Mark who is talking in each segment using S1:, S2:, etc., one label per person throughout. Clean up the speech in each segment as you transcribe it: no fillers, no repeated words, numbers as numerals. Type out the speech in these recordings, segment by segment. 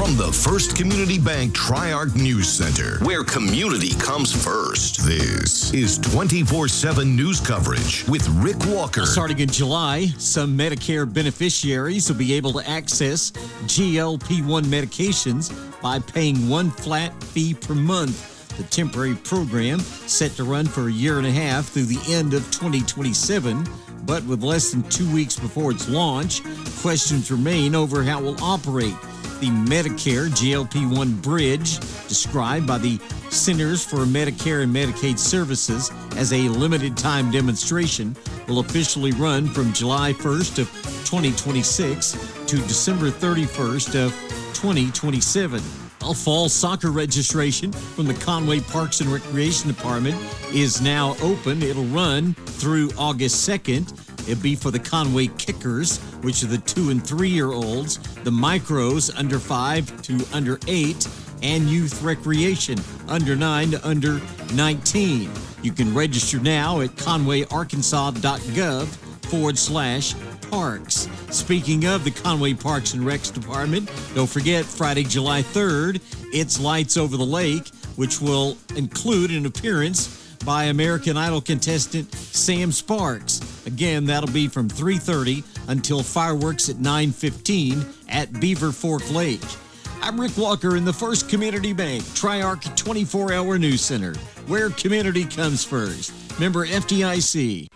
S1: From the First Community Bank Tri-Arc News Center, where community comes first. This is 24/7 news coverage with Rick Walker.
S2: Starting in July, some Medicare beneficiaries will be able to access GLP-1 medications by paying one flat fee per month. The temporary program, set to run for a year and a half through the end of 2027, but with less than 2 weeks before its launch, questions remain over how it will operate. The Medicare GLP-1 Bridge, described by the Centers for Medicare and Medicaid Services as a limited-time demonstration, will officially run from July 1st of 2026 to December 31st of 2027. Fall soccer registration from the Conway Parks and Recreation Department is now open. It'll run through August 2nd. It'll be for the Conway Kickers, which are the 2 and 3 year olds, the micros under 5 to under 8, and youth recreation under 9 to under 19. You can register now at conwayarkansas.gov/parks. Speaking of the Conway Parks and Recs Department, don't forget Friday, July 3rd, it's Lights Over the Lake, which will include an appearance by American Idol contestant Sam Sparks. Again, that'll be from 3:30 until fireworks at 9:15 at Beaver Fork Lake. I'm Rick Walker in the First Community Bank Tri-Arc 24-hour News Center, where community comes first. Member FDIC.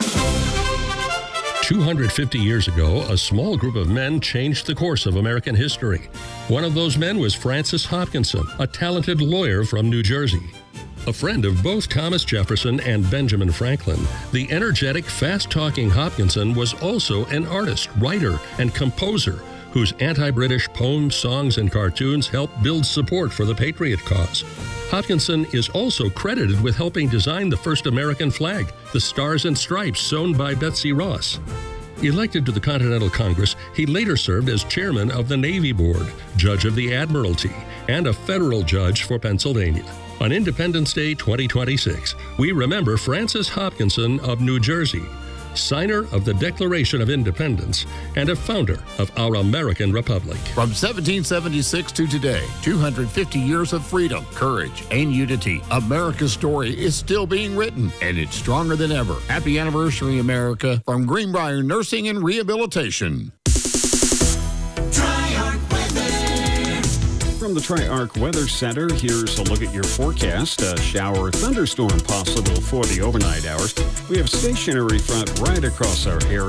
S3: 250 years ago, a small group of men changed the course of American history. One of those men was Francis Hopkinson, a talented lawyer from New Jersey. A friend of both Thomas Jefferson and Benjamin Franklin, the energetic, fast-talking Hopkinson was also an artist, writer, and composer whose anti-British poems, songs, and cartoons helped build support for the Patriot cause. Hopkinson is also credited with helping design the first American flag, the Stars and Stripes sewn by Betsy Ross. Elected to the Continental Congress, he later served as chairman of the Navy Board, judge of the Admiralty, and a federal judge for Pennsylvania. On Independence Day 2026, we remember Francis Hopkinson of New Jersey, signer of the Declaration of Independence and a founder of our American Republic.
S4: From 1776 to today, 250 years of freedom, courage, and unity. America's story is still being written, and it's stronger than ever. Happy anniversary, America, from Greenbrier Nursing and Rehabilitation.
S5: From the Tri-Arc Weather Center, here's a look at your forecast. A shower thunderstorm possible for the overnight hours. We have stationary front right across our area.